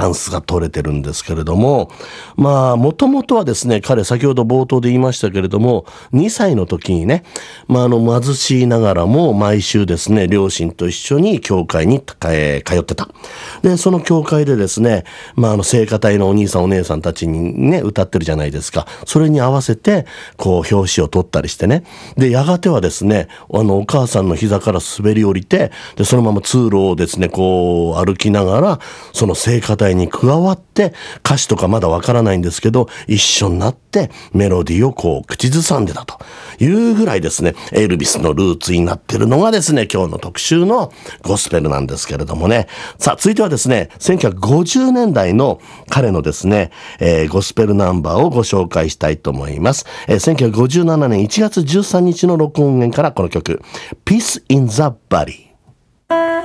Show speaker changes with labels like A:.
A: ランスが取れてるんですけれども、もともとはですね、彼先ほど冒頭で言いましたけれども、2歳の時にね、貧しいながらも毎週ですね、両親と一緒に教会に通ってた。で、その教会でですね、聖歌隊のお兄さんお姉さんたちにね、歌ってるじゃないですか。それに合わせて、表紙を取ったりしてね。で、やがてはですね、お母さんの膝から滑り降りて、で、そのまま通路をですね、歩きながら、その聖歌隊に加わって、歌詞とかまだわからないんですけど、一緒になってメロディーを口ずさんでたというぐらいですね、エルビスのルーツになってるのがですね、今日の特集のゴスペルなんですけれどもね。さあ、続いてはですね、1950年代の彼のですね、ゴスペルナンバーをご紹介したいと思います。1957年1月13日の録音音源からこの曲、Peace in the Valley。